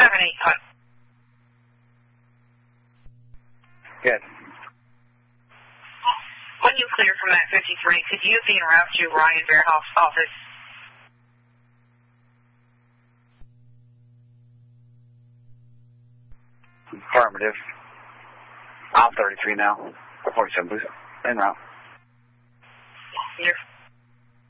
785. Good. When you clear from that 53, could you be en route to Ryan Bearhoff's office? Affirmative. I'm 33 now. 47, please. En route. You're